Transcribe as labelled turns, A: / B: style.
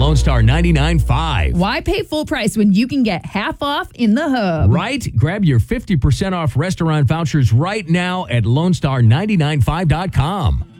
A: Lone Star 99.5.
B: Why pay full price when you can get half off in the Hub?
A: Right? Grab your 50% off restaurant vouchers right now at LoneStar995.com.